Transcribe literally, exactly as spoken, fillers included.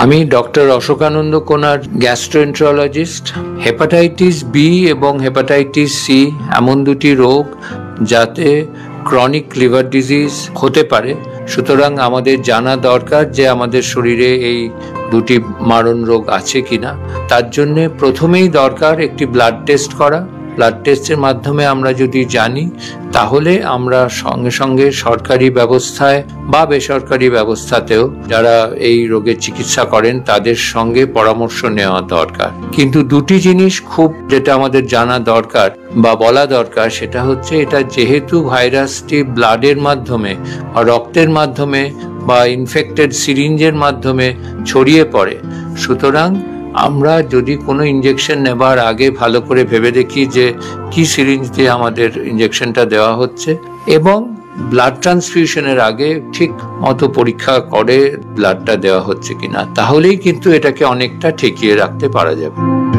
আমি ডক্টর অশোকানন্দ কোনার, gastroenterologist. Hepatitis B এবং হেপাটাইটিস সি এমন দুটি রোগ যাতে ক্রনিক লিভার ডিজিজ হতে পারে, সুতরাং আমাদের জানা দরকার যে আমাদের শরীরে এই দুটি মারণ রোগ আছে কিনা। তার জন্য প্রথমেই দরকার একটি ব্লাড টেস্ট করা। ব্লাড টেস্টের মাধ্যমে আমরা যদি জানি, তাহলে আমরা সঙ্গে সঙ্গে সরকারি ব্যবস্থায় বা বেসরকারি ব্যবস্থাতেও যারা এই রোগের চিকিৎসা করেন তাদের সঙ্গে পরামর্শ নেওয়া দরকার। কিন্তু দুটি জিনিস খুব যেটা আমাদের জানা দরকার বা বলা দরকার, সেটা হচ্ছে এটা যেহেতু ভাইরাসটি ব্লাডের মাধ্যমে বা রক্তের মাধ্যমে বা ইনফেক্টেড সিরিঞ্জের মাধ্যমে ছড়িয়ে পড়ে, সুতরাং আমরা যদি কোনো ইনজেকশন নেবার আগে ভালো করে ভেবে দেখি যে কি সিরিঞ্জ দিয়ে আমাদের ইনজেকশনটা দেওয়া হচ্ছে, এবং ব্লাড ট্রান্সফিউশনের আগে ঠিক মতো পরীক্ষা করে ব্লাডটা দেওয়া হচ্ছে কিনা, তাহলেই কিন্তু এটাকে অনেকটা ঠেকিয়ে রাখতে পারা যাবে।